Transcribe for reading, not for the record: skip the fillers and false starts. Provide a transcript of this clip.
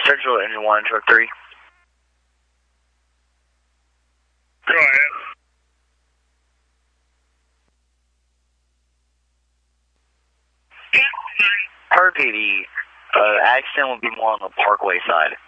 Central Engine 1, Truck 3. Go ahead. Heard PD. Accident would be more on the Parkway side.